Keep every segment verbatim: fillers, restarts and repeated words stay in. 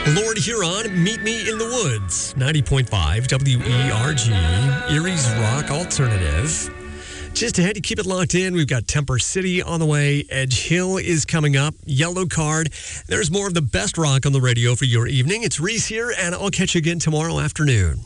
Lord Huron, Meet Me in the Woods. ninety point five W E R G, Erie's Rock Alternative. Just ahead, you keep it locked in. We've got Temper City on the way. Edge Hill is coming up. Yellow Card. There's more of the best rock on the radio for your evening. It's Reese here, and I'll catch you again tomorrow afternoon.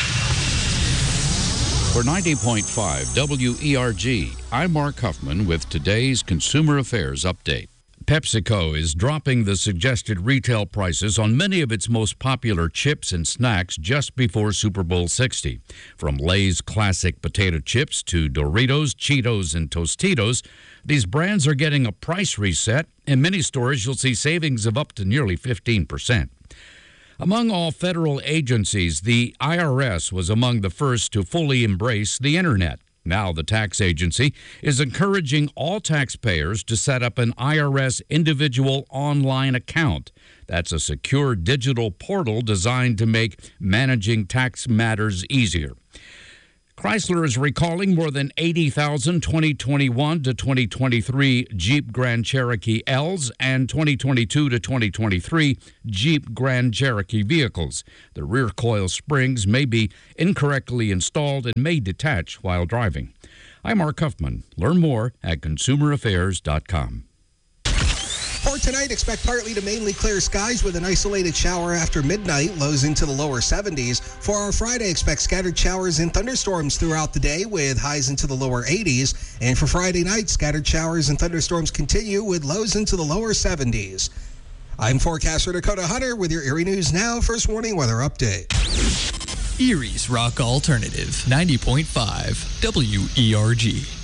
For ninety point five W E R G, I'm Mark Huffman with today's Consumer Affairs Update. PepsiCo is dropping the suggested retail prices on many of its most popular chips and snacks just before Super Bowl sixty. From Lay's classic potato chips to Doritos, Cheetos, and Tostitos, these brands are getting a price reset. In many stores, you'll see savings of up to nearly fifteen percent. Among all federal agencies, the I R S was among the first to fully embrace the Internet. Now the tax agency is encouraging all taxpayers to set up an I R S individual online account. That's a secure digital portal designed to make managing tax matters easier. Chrysler is recalling more than eighty thousand twenty twenty-one to twenty twenty-three Jeep Grand Cherokee L's and twenty twenty-two to twenty twenty-three Jeep Grand Cherokee vehicles. The rear coil springs may be incorrectly installed and may detach while driving. I'm Mark Huffman. Learn more at consumer affairs dot com. For tonight, expect partly to mainly clear skies with an isolated shower after midnight, lows into the lower seventies. For our Friday, expect scattered showers and thunderstorms throughout the day with highs into the lower eighties. And for Friday night, scattered showers and thunderstorms continue with lows into the lower seventies. I'm forecaster Dakota Hunter with your Erie News Now First Warning Weather Update. Erie's Rock Alternative, ninety point five W E R G.